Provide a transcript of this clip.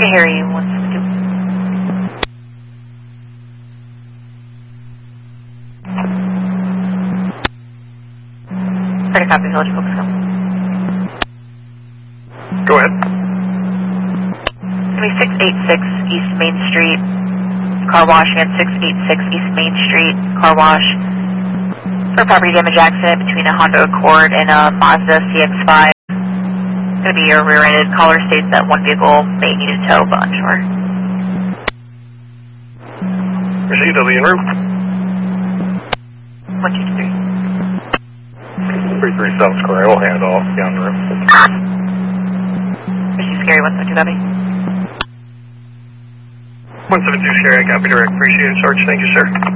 Okay, Harry, 172. Credit copy, Village Focus. Go ahead. 686 East Main Street, car wash, and 686 East Main Street, car wash. For property damage accident between a Honda Accord and a Mazda CX-5. It's going to be your rear-ended. Caller states that one vehicle may need a tow, but unsure. Received, I'll be en route. 123. 33 South Square, I will hand off down the road. Received, Scary 172, copy. 172 Scary, I copy direct. Appreciate it, Sarge. Thank you, sir.